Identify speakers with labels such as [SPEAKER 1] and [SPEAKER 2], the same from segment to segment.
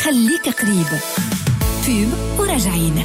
[SPEAKER 1] خليك قريب. بوب وراجعين.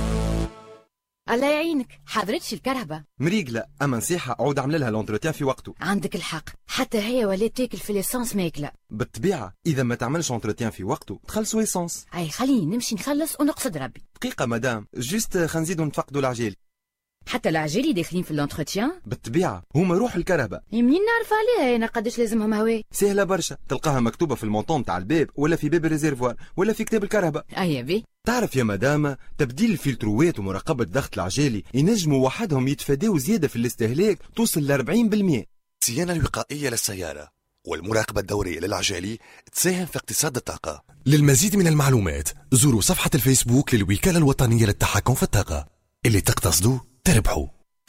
[SPEAKER 2] الله يعينك، حضرتش الكرهبة
[SPEAKER 3] مريق لا، اما نصيحة عود عمل لها لونتروتيان في وقته.
[SPEAKER 2] عندك الحق، حتى هي ولات تاكل في ليسانس ماكلة.
[SPEAKER 3] بالطبيعة اذا ما تعملش لونتروتيان في وقته تخلصوا ايسانس.
[SPEAKER 2] اي خليني نمشي نخلص ونقصد ربي.
[SPEAKER 3] دقيقة مدام، جوست خنزيدو نتفقدوا العجيل.
[SPEAKER 2] حتى العجيلي داخلين في اللونتروتيان؟
[SPEAKER 3] بالطبيعة هما روح الكرهبة.
[SPEAKER 2] منين نعرف عليها انا قداش لازمهم هواي؟
[SPEAKER 3] سهلة برشا، تلقاها مكتوبة في المونطون تاع الباب ولا في باب الريزيرفوار ولا في كتاب الكرهبة.
[SPEAKER 2] ايا بي.
[SPEAKER 3] تعرف يا مدام، تبديل الفلتروات ومراقبة ضغط العجالي ينجموا وحدهم يتفاداو زيادة في الاستهلاك توصل ل 40%.
[SPEAKER 4] الصيانة الوقائية للسيارة والمراقبة الدورية للعجالي تساهم في اقتصاد الطاقة.
[SPEAKER 5] للمزيد من المعلومات زوروا صفحة الفيسبوك للوكالة الوطنية للتحكم في الطاقة. اللي تقتصدوا تربحوا.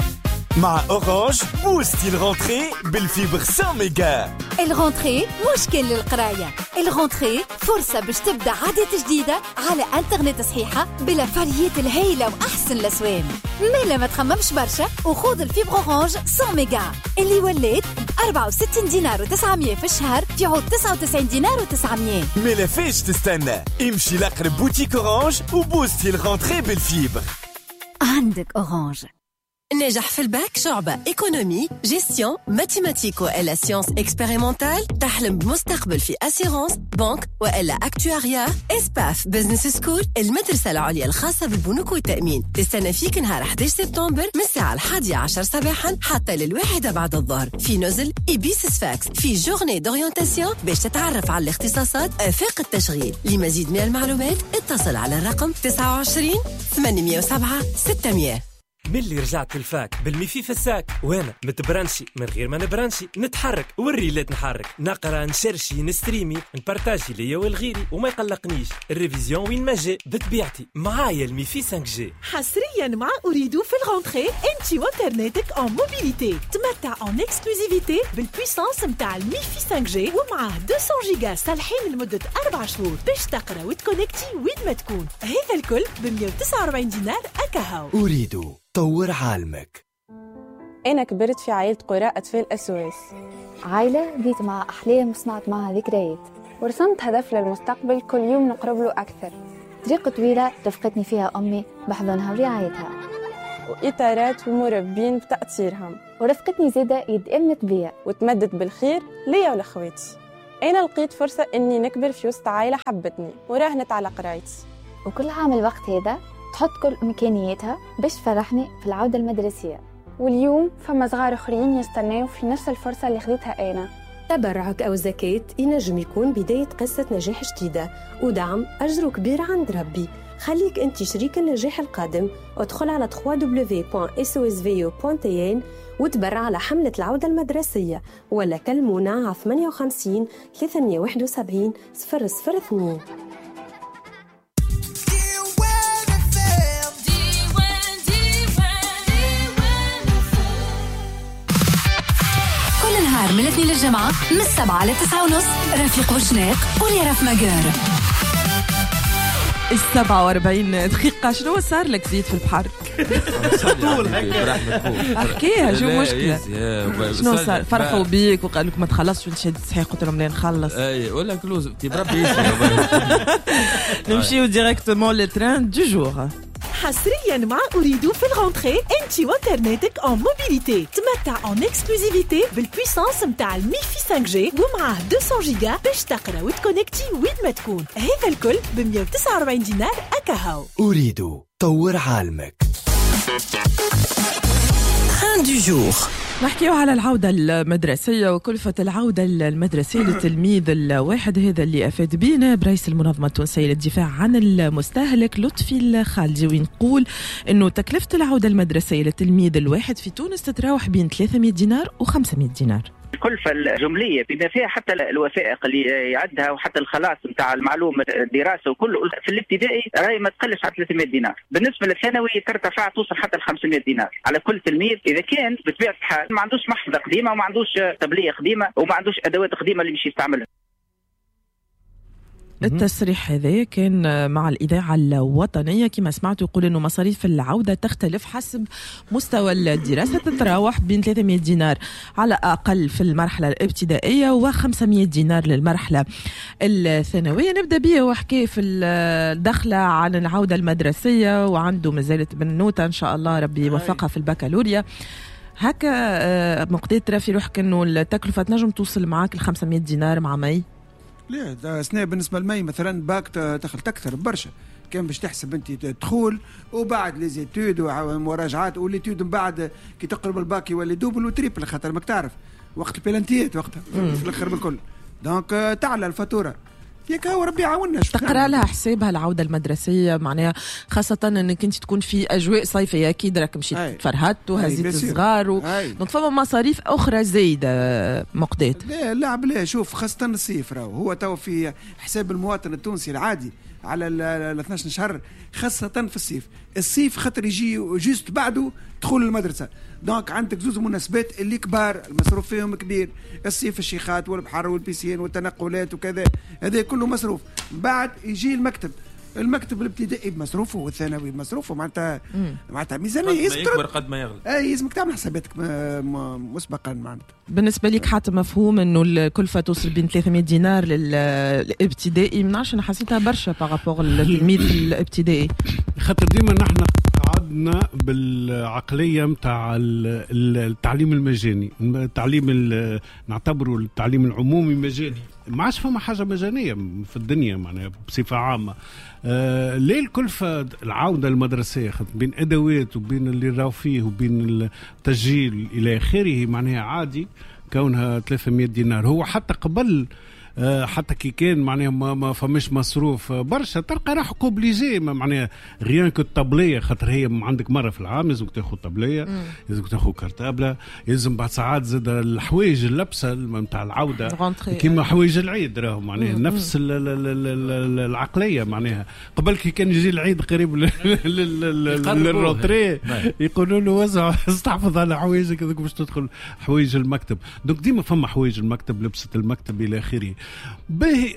[SPEAKER 6] مع أورانج بوستي الغونتري بالفيبر 100 ميجا.
[SPEAKER 1] الغونتري مشكل للقراية. الغونتري فرصة باش تبدأ عادات جديدة على انترنت صحيحة بلا فاريات الهايلة وأحسن الأسوام. مالا ما تخممش برشا وخوض الفيبر أورانج 100 ميجا اللي ولات ب 64 دينار و900 في الشهر في عود 99 دينار و900.
[SPEAKER 6] مالا فيش تستنى، امشي لأقرب بوتيك أورانج وبوستي الغونتري بالفيبر.
[SPEAKER 1] عندك أورانج.
[SPEAKER 7] ناجح في الباك شعبة إيكونومي جيستيون ماتيماتيك وإلا سيونس إكسبيريمونتال. تحلم بمستقبل في أسيرانس بنك وإلا أكتواريا. إسباف بزنس سكول المدرسة العليا الخاصة بالبنوك والتأمين تستنى فيك نهار 11 سبتمبر من الساعة 11 صباحا حتى لل1 بعد الظهر في نزل إبيس سفاكس في جورني دورينتاسيون باش تتعرف على الاختصاصات آفاق التشغيل. لمزيد من المعلومات اتصل على الرقم 29 807 600.
[SPEAKER 8] من اللي رجعت الفاك بالميفي في الساك وانا متبرنشي من غير ما نبرنشي نتحرك والريلات نحرك نقرا نشرشي نستريمي نبارتاجي ليا والغيري وما يقلقنيش الريفيزيون وين ما جاء بطبيعتي معايا الميفي 5G.
[SPEAKER 9] حصريا مع أريدو في الغونتري انتي وانترنتك اون موبيليتي تمتع اون اكسكلوزيفيتي بالبويسانس متاع الميفي 5G ومعاه 200 جيجا صالحين لمدة 4 شهور باش تقرا وتكونكتي وين ما تكون. هذا الكل ب 149 دينار أكاهو.
[SPEAKER 5] أريدو طور عالمك.
[SPEAKER 10] أنا كبرت في عائلة قراء أطفال أسواس،
[SPEAKER 11] عائلة بديت مع أحلام وصنعت معها ذكريات، ورسمت هدف للمستقبل كل يوم نقرب له أكثر. طريق طويلة رفقتني فيها أمي بحضنها ورعايتها،
[SPEAKER 10] وإطارات ومربين بتأثيرهم،
[SPEAKER 11] ورفقتني زادة يد أمنت بيا
[SPEAKER 10] وتمدت بالخير ليا ولأخواتي. أنا لقيت فرصة إني نكبر في وسط عائلة حبتني وراهنت على قرايتي،
[SPEAKER 11] وكل عام الوقت هذا تحط كل إمكانياتها باش تفرحني في العودة المدرسية.
[SPEAKER 10] واليوم فما صغار آخرين يستناو في نفس الفرصة اللي خديتها أنا.
[SPEAKER 12] تبرعك أو زكاة ينجم يكون بداية قصة نجاح جديدة ودعم أجره كبير عند ربي. خليك أنت شريك النجاح القادم وادخل على www.sosvo.tn وتبرع على حملة العودة المدرسية ولا كلمونا على 58 371 002.
[SPEAKER 1] نهار من الاثنين للجمعة من 7 ل 9:30 رفيق وشناق وليرا في مقار.
[SPEAKER 13] 47 دقيقة. شنو صار لك زيد في البحر؟ احكيها شو مشكلة؟ شنو صار؟ فرحوا بيك وقال لك ما تخلصش ونشد صحيح قلت لهم لا نخلص.
[SPEAKER 14] اي ولا كلوز بربي
[SPEAKER 13] نمشيو ديريكتومون للتران دو جور.
[SPEAKER 9] حصريا مع أريدو في الغونتري انتي وانترنتك اون موبيليتي تمتع اون اكسكلوزيفيتي بالبويسانس متاع الميفي 5G ومعاه 200 جيجا باش تقرا وتكونكتي وين ما تكون. هذا الكل ب 149 دينار أكاهو.
[SPEAKER 5] أريدو طور عالمك.
[SPEAKER 7] تران دو جور.
[SPEAKER 13] نحكيو على العودة المدرسية وكلفة العودة المدرسية للتلميذ الواحد. هذا اللي أفاد بينا برئيس المنظمة التونسية للدفاع عن المستهلك لطفي الخالدي، وينقول إنه تكلفة العودة المدرسية للتلميذ الواحد في تونس تتراوح بين 300 دينار و500 دينار.
[SPEAKER 15] الكلفة الجملية بما فيها حتى الوثائق اللي يعدها وحتى الخلاص نتاع المعلومة الدراسة وكله في الابتدائي راهي ما تقلش على 300 دينار. بالنسبة للثانوي ترتفع توصل حتى ل 500 دينار على كل تلميذ إذا كان بطبيعة الحال ما عندوش محفظة قديمة وما عندوش تبلية قديمة وما عندوش أدوات قديمة اللي مش يستعملها.
[SPEAKER 13] التصريح هذا كان مع الإذاعة الوطنية. كما سمعتوا يقول أنه مصاريف العودة تختلف حسب مستوى الدراسة، تتراوح بين 300 دينار على أقل في المرحلة الابتدائية و500 دينار للمرحلة الثانوية. نبدأ بيه وحكي في الدخلة عن العودة المدرسية، وعنده مازالت بنوتة إن شاء الله ربي يوفقها في البكالوريا. هكا مقدار ترى في روحك أنه التكلفة تنجم توصل معاك 500 دينار مع مي؟
[SPEAKER 16] لا سنة بالنسبة لمي مثلا باك دخلت أكثر برشا. كان باش تحسب انت تدخل وبعد لي زيتود ومراجعات وليتود من بعد كي تقرب الباك يولي دوبل وتريبل، خاطر ماك تعرف وقت البلانتيات وقتها في الاخر بالكل. دونك تعلى الفاتوره ياك هو ربي يعاوننا.
[SPEAKER 13] تقرا لها حسابها العوده المدرسيه معناها، خاصه انك انت تكون في اجواء صيفيه اكيد راك مشيت تفرهدت وهزيت الصغار دونك فما مصاريف اخرى زايده مقدات.
[SPEAKER 16] لا بلا شوف، خاصه الصيف راهو هو تو في حساب المواطن التونسي العادي على ال 12 شهر، خاصة في الصيف خاطر يجي جوست بعده دخول المدرسة. دونك عندك زوز مناسبات اللي كبار المصروف فيهم كبير، الصيف الشيخات والبحر والبيسين والتنقلات وكذا، هذا كله مصروف. بعد يجي المكتب الابتدائي بمصروفه والثانوي بمصروفه، معناتها ميزانية
[SPEAKER 14] يكبر قد ما يغلى.
[SPEAKER 16] لازمك تعمل حساباتك مسبقا. معناتها
[SPEAKER 13] بالنسبة لك حتى مفهوم انه الكلفة توصل بين 300 دينار للابتدائي، من عشان حسيتها برشا باغابوغ للتلميذ الابتدائي،
[SPEAKER 17] خاطر ديما نحن قعدنا بالعقلية متاع التعليم المجاني، نعتبره التعليم العمومي مجاني. ما عادش فما حاجة مجانية في الدنيا معناها بصفة عامة. ليه الكلفة العودة المدرسية بين أدوات وبين اللي راو فيه وبين التسجيل إلى آخره معناها عادي كونها 300 دينار. هو حتى قبل حتى كي كان معناها ما فماش مصروف برشا، تلقى راح اوبليجي معناها غيان كو الطبليه، خاطر هي عندك مره في العام لازم تاخذ طبليه، لازم تاخذ كارتابله، لازم بعد ساعات زاد الحوايج اللبسه نتاع العوده كيما حوايج العيد راهو معناها نفس العقليه. معناها قبل كي كان يجي العيد قريب للروتري يقولوا له وزع استحفظ على حوايجك هذوك باش تدخل حوايج المكتب. دونك ديما فما حوايج المكتب، لبسه المكتب الى اخره. باهي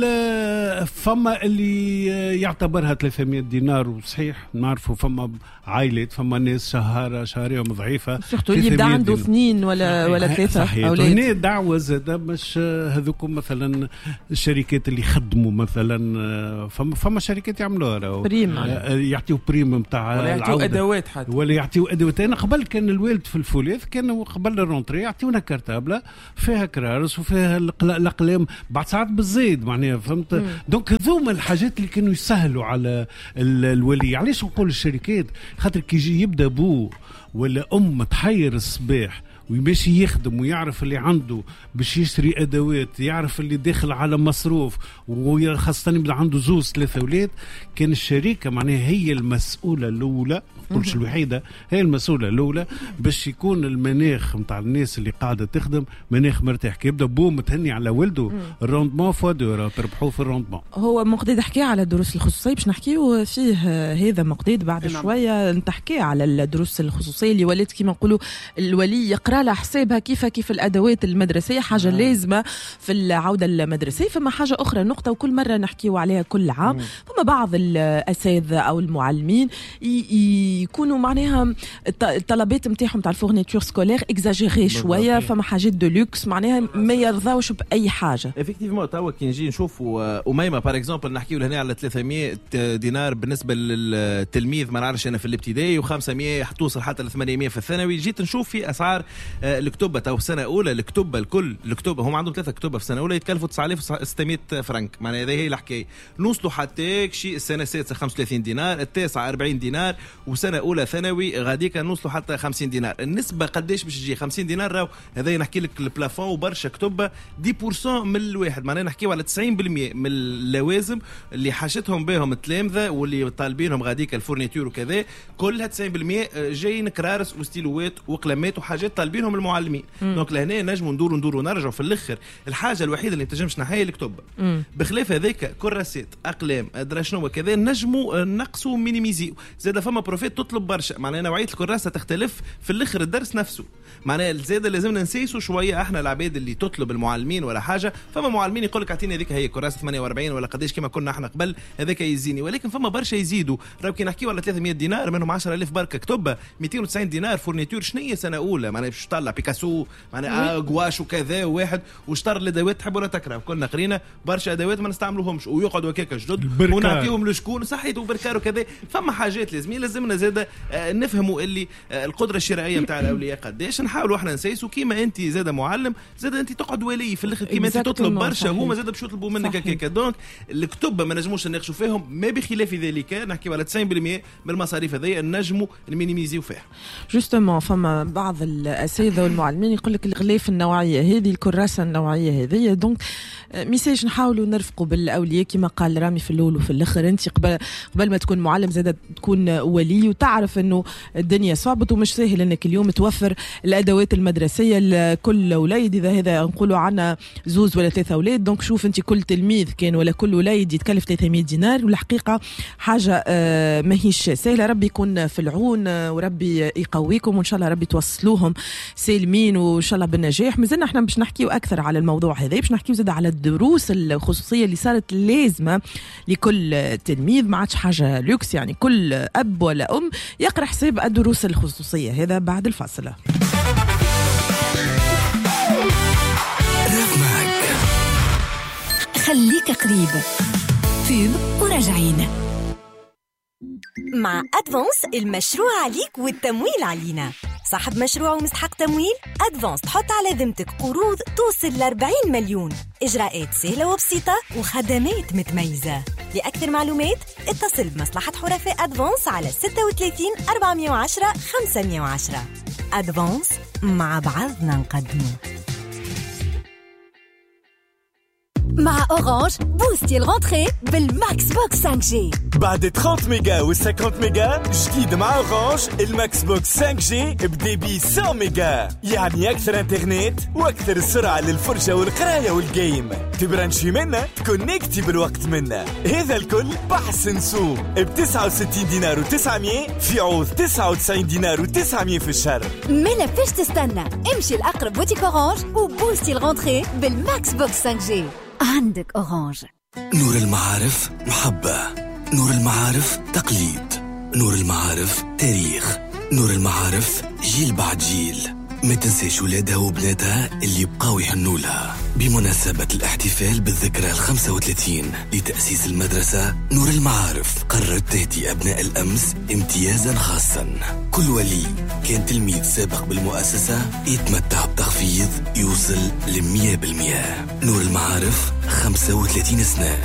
[SPEAKER 17] فما اللي يعتبرها 300 دينار، وصحيح نعرفوا فما عائلات، فما ناس شهريهم ضعيفة
[SPEAKER 13] اللي يبدا عنده 2 ولا 3 أولاد.
[SPEAKER 17] هنا دعوة زادة مش هذوكم مثلا الشركات اللي يخدموا مثلا، فما شركات يعملوها بريم يعطيوا بريم متاع
[SPEAKER 14] ولا يعطيوا أدوات حتى،
[SPEAKER 17] ولا يعطيوا أدوات. أنا قبل كان الوالد في الفولاذ كانوا قبل الرونتري يعطيونا كارتابلة فيها كرارس وفيها الأقلام بعد ساعات بالزيد معناها، فهمت؟ دونك هذوما الحاجات اللي كانوا يسهلوا على الولي. علاش نقول الشركات؟ خاطر كي يجي يبدا بو ولا تحير الصباح ويمشي يخدم ويعرف اللي عنده باش يشتري ادوات، يعرف اللي داخل على مصروف، وخاصه يبدا عنده 2-3 اولاد، كان الشركه معناها هي المسؤوله الاولى، مش الوحيده، هي المسؤوله الاولى باش يكون المناخ نتاع الناس اللي قاعده تخدم مناخ مرتاح. كي يبدا بو متهني على ولده الروندمون فوا تربحوه في الروندمون.
[SPEAKER 13] هو مقداد حكي على الدروس الخصوصيه، باش نحكيو فيه هذا مقداد بعد شويه، نحكي على الدروس الخصوصيه اللي ولات كيما نقولوا الولي يقرا على حسابها كيف الادوات المدرسيه، حاجه لازمه في العوده المدرسيه. فما حاجه اخرى نقطه وكل مره نحكيو عليها كل عام، فما بعض الاساتذه او المعلمين يكونوا معناها الطلبات نتاعهم تاع الفورنيتور سكولير اكزاجيري شويه، فما حاجات دو لوكس معناها ما يرضاوش باي حاجه.
[SPEAKER 18] افكتيفمون توا كي نجي نشوفوا اميمه باغ اكزومبل نحكيو لهنا على 300 دينار بالنسبه للتلميذ ما نعرفش انا في الابتدائي، و500 توصل حتى ل 800 في الثانوي. جيت نشوف في اسعار الكتب تو سنه اولى، الكتب الكل الكتب هم عندهم 3 كتب في سنه اولى يتكلفوا 9600 فرنك، معناها هذه هي الحكايه. نوصلوا حتى شيء السنه السادسه 35 دينار، التاسعه 40 دينار، وسنه اولى ثانوي غاديك نوصلوا حتى 50 دينار. النسبه قداش باش تجي 50 دينار؟ راهو هذا نحكي لك البلافون وبرشا كتب 10% من الواحد، معناها نحكيو على 90% من اللوازم اللي حاجتهم بهم التلامذه واللي طالبينهم غاديك الفورنيتور وكذا، كلها 90% جايين كرارس وستيلوات وقلمات وحاجات طالبين بينهم المعلمين. دونك لهنا نجموا ندوروا ونرجعوا في الاخر. الحاجه الوحيده اللي تنجمش نحيي الكتب، بخلاف هذاك كراسات اقلام ادرا شنو كذا نجموا نقصوا مينيميزيو. زاد فما بروفيت تطلب برشا، معناها نوعيه الكراسه تختلف في الاخر الدرس نفسه. معناها زاد لازمنا نسيسوا شويه احنا العباد اللي تطلب المعلمين ولا حاجه. فما معلمين يقول لك اعطيني هذيك هي كراسه 48 ولا قداش كما كنا احنا قبل هذاك يزيني، ولكن فما برشا يزيدوا. راهو كي نحكيو على 300 دينار منهم 10000 بركه كتب، 290 دينار فورنيتور. شنية سنه اولى معناها باش تطلع بيكاسو معناها غواش وكذا واحد وشطر الادوات تحب ولا تكره. كنا قرينا برشا ادوات ما نستعملوهمش ويقعدوا هكاك جدد ونعطيهم لشكون صحيت وبركار وكذا. فما حاجات لازمنا زاده نفهموا اللي القدره الشرائيه نتاع الاولياء قداش. نحاولوا احنا نسيسوا كيما انت زاده معلم زاده انت تقعد ولي في الاخر كيما انت تطلب برشا هما زاده باش يطلبوا منك هكاك. دونك الكتب ما نجموش نناقشوا فيهم، ما بخلاف ذلك نحكيو على 90% من المصاريف هذيا نجموا نمينيميزيو فيها.
[SPEAKER 13] جوستومون فما بعض الاساتذه والمعلمين يقول لك الغلاف النوعيه هذه الكراسه النوعيه هذه. دونك ميساج نحاولوا نرفقوا بالاولياء كما قال رامي في الاول وفي الاخر. انت قبل ما تكون معلم زاده تكون ولي وتعرف انه الدنيا صعبت ومش سهل انك اليوم توفر الادوات المدرسيه لكل وليد. اذا هذا نقولوا عنا زوز ولا 3 اولاد، دونك شوف انت كل تلميذ كان ولا كل وليد يتكلف 300 دينار، والحقيقه حاجه ماهيش سهله. ربي يكون في العون وربي يقويكم وان شاء الله ربي توصلوهم سالمين وان شاء الله بالنجاح. مازلنا احنا باش نحكيو اكثر على الموضوع هذا، باش نحكيو زاد على الدروس الخصوصيه اللي صارت لازمه لكل تلميذ. ما عادش حاجه لوكس، يعني كل اب ولا ام يقرا حساب الدروس الخصوصيه. هذا بعد الفاصله.
[SPEAKER 1] خليك قريب فيب وراجعين.
[SPEAKER 19] مع أدفانس المشروع عليك والتمويل علينا. صاحب مشروع ومستحق تمويل أدفانس تحط على ذمتك قروض توصل ل 40 مليون. إجراءات سهلة وبسيطة وخدمات متميزة. لأكثر معلومات اتصل بمصلحة حرفاء أدفانس على 36 410 510. أدفانس مع بعضنا نقدمه.
[SPEAKER 1] مع أورانج بوستي الغونتري بالماكس بوكس 5G.
[SPEAKER 6] بعد 30 ميجا و 50 ميجا جديد مع أورانج الماكس بوكس 5G بديبي 100 ميجا، يعني أكثر انترنت وأكثر سرعة للفرجة والقراية والجيم. تبرانشي منا تكونيكتي بالوقت منا. هذا الكل بحث سوق ب 69 دينار و900 في عوض 99 دينار و900 في الشهر.
[SPEAKER 1] مالا فيش تستنى، امشي لأقرب بوتيك أورانج وبوستي الغونتري بالماكس بوكس 5G. عندك أورانج.
[SPEAKER 5] نور المعارف محبة، نور المعارف تقليد، نور المعارف تاريخ، نور المعارف جيل بعد جيل. ما تنساش ولادها وبناتها اللي بقاو يهنولها. بمناسبة الاحتفال بالذكرى 35 لتأسيس المدرسة نور المعارف، قررت تهدي أبناء الأمس امتيازا خاصا. كل ولي كان تلميذ سابق بالمؤسسة يتمتع بتخفيض يوصل ل100%. نور المعارف 35 سنة